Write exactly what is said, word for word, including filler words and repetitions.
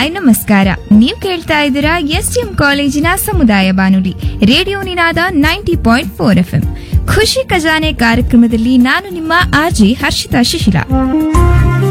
Hi ನಮಸ್ಕಾರ. ನೀವು ಕೇಳ್ತಾ ಇದ್ದೀರಾ ಎಸ್ಟಿಎಂ ಕಾಲೇಜಿನ ಸಮುದಾಯ ಬಾನುಲಿ ರೇಡಿಯೋ ನಿನಾದ ninety point four F M. ಖುಷಿ ಖಜಾನೆ ಕಾರ್ಯಕ್ರಮದಲ್ಲಿ ನಾನು ನಿಮ್ಮ ಆರ್ಜಿ ಹರ್ಷಿತಾ ಶಿಶಿಲಾ.